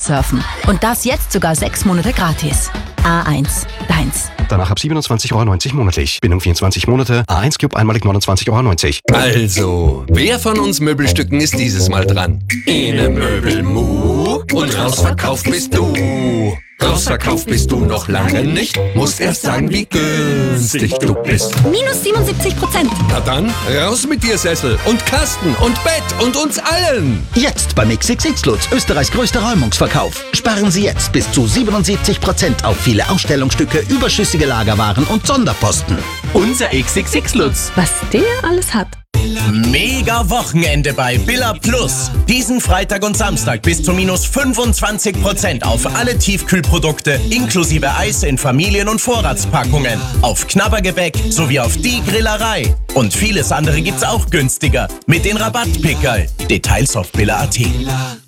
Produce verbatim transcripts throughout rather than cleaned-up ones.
surfen. Und das jetzt sogar sechs Monate gratis. A eins, deins. Danach ab siebenundzwanzig Euro neunzig monatlich. Bindung vierundzwanzig Monate. A eins Cube einmalig neunundzwanzig Euro neunzig. Also, wer von uns Möbelstücken ist dieses Mal dran? Ine Möbelmu und rausverkauft bist du. Rausverkauft bist du noch lange nicht. Musst erst sagen, wie günstig du bist. Minus siebenundsiebzig Prozent. Na dann, raus mit dir Sessel und Kasten und Bett und uns allen. Jetzt beim X X X Lutz, Österreichs größter Räumungsverkauf. Sparen Sie jetzt bis zu siebenundsiebzig Prozent auf viele Ausstellungsstücke, überschüssige Lagerwaren und Sonderposten. Unser X X X Lutz. Was der alles hat. Mega Wochenende bei Billa Plus. Diesen Freitag und Samstag bis zu minus fünfundzwanzig Prozent auf alle Tiefkühlprodukte inklusive Eis in Familien- und Vorratspackungen. Auf Knabbergebäck sowie auf die Grillerei. Und vieles andere gibt's auch günstiger mit den Rabattpickerl. Details auf billa punkt at.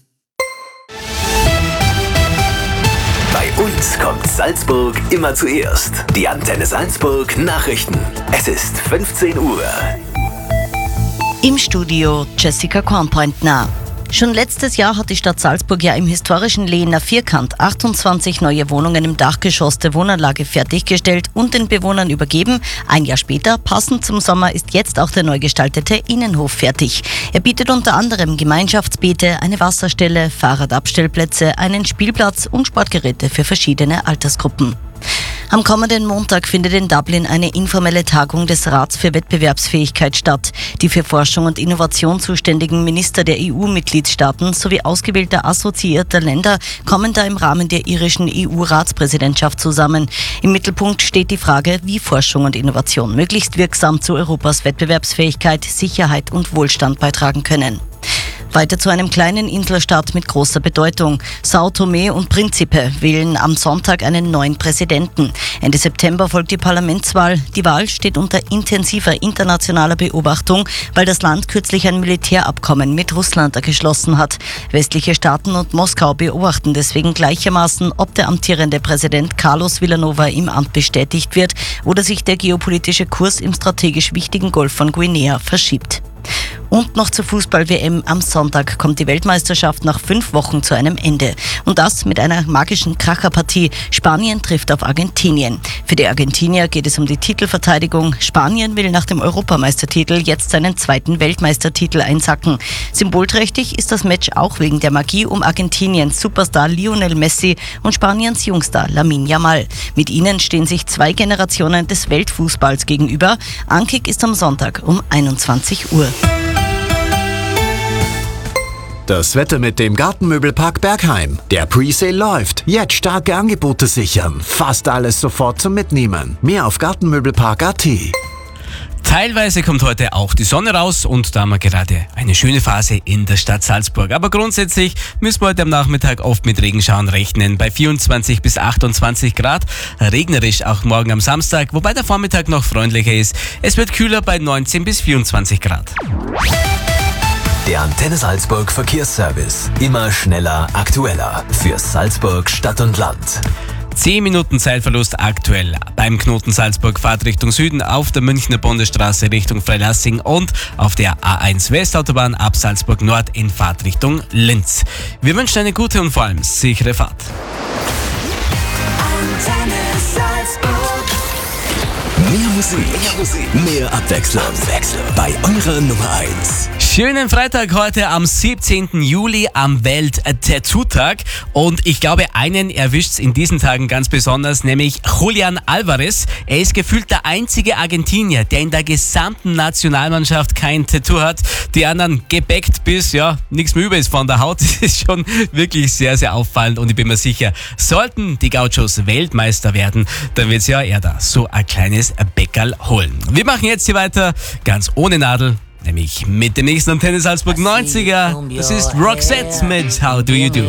Bei uns kommt Salzburg immer zuerst. Die Antenne Salzburg Nachrichten. Es ist fünfzehn Uhr. Im Studio Jessica Kornpointner. Schon letztes Jahr hat die Stadt Salzburg ja im historischen Lehner Vierkant achtundzwanzig neue Wohnungen im Dachgeschoss der Wohnanlage fertiggestellt und den Bewohnern übergeben. Ein Jahr später, passend zum Sommer, ist jetzt auch der neu gestaltete Innenhof fertig. Er bietet unter anderem Gemeinschaftsbeete, eine Wasserstelle, Fahrradabstellplätze, einen Spielplatz und Sportgeräte für verschiedene Altersgruppen. Am kommenden Montag findet in Dublin eine informelle Tagung des Rats für Wettbewerbsfähigkeit statt. Die für Forschung und Innovation zuständigen Minister der E U-Mitgliedstaaten sowie ausgewählter assoziierter Länder kommen da im Rahmen der irischen E U-Ratspräsidentschaft zusammen. Im Mittelpunkt steht die Frage, wie Forschung und Innovation möglichst wirksam zu Europas Wettbewerbsfähigkeit, Sicherheit und Wohlstand beitragen können. Weiter zu einem kleinen Inselstaat mit großer Bedeutung. São Tomé und Príncipe wählen am Sonntag einen neuen Präsidenten. Ende September folgt die Parlamentswahl. Die Wahl steht unter intensiver internationaler Beobachtung, weil das Land kürzlich ein Militärabkommen mit Russland geschlossen hat. Westliche Staaten und Moskau beobachten deswegen gleichermaßen, ob der amtierende Präsident Carlos Villanova im Amt bestätigt wird oder sich der geopolitische Kurs im strategisch wichtigen Golf von Guinea verschiebt. Und noch zur Fußball-W M. Am Sonntag kommt die Weltmeisterschaft nach fünf Wochen zu einem Ende. Und das mit einer magischen Kracherpartie. Spanien trifft auf Argentinien. Für die Argentinier geht es um die Titelverteidigung. Spanien will nach dem Europameistertitel jetzt seinen zweiten Weltmeistertitel einsacken. Symbolträchtig ist das Match auch wegen der Magie um Argentiniens Superstar Lionel Messi und Spaniens Jungstar Lamine Yamal. Mit ihnen stehen sich zwei Generationen des Weltfußballs gegenüber. Ankick ist am Sonntag um einundzwanzig Uhr. Das Wetter mit dem Gartenmöbelpark Bergheim. Der Presale läuft. Jetzt starke Angebote sichern. Fast alles sofort zum Mitnehmen. Mehr auf gartenmöbelpark punkt at. Teilweise kommt heute auch die Sonne raus und da haben wir gerade eine schöne Phase in der Stadt Salzburg. Aber grundsätzlich müssen wir heute am Nachmittag oft mit Regenschauern rechnen. Bei vierundzwanzig bis achtundzwanzig Grad. Regnerisch auch morgen am Samstag, wobei der Vormittag noch freundlicher ist. Es wird kühler bei neunzehn bis vierundzwanzig Grad. Der Antenne Salzburg Verkehrsservice. Immer schneller, aktueller. Für Salzburg Stadt und Land. zehn Minuten Zeitverlust aktuell beim Knoten Salzburg Fahrt Richtung Süden auf der Münchner Bundesstraße Richtung Freilassing und auf der A eins Westautobahn ab Salzburg Nord in Fahrt Richtung Linz. Wir wünschen eine gute und vor allem sichere Fahrt. Antenne Salzburg. Mehr Musik, mehr Musik, mehr Abwechslung. Abwechslung. Bei eurer Nummer eins. Schönen Freitag heute am siebzehnten Juli am Welt-Tattoo-Tag und ich glaube, einen erwischt's in diesen Tagen ganz besonders, nämlich Julian Alvarez. Er ist gefühlt der einzige Argentinier, der in der gesamten Nationalmannschaft kein Tattoo hat. Die anderen gebäckt bis, ja, nichts mehr über ist von der Haut. Das ist schon wirklich sehr, sehr auffallend und ich bin mir sicher, sollten die Gauchos Weltmeister werden, dann wird's ja er da so ein kleines Bäckerl holen. Wir machen jetzt hier weiter, ganz ohne Nadel. Nämlich mit dem nächsten Antenne Salzburg neunziger. Das ist Roxette mit How Do You Do.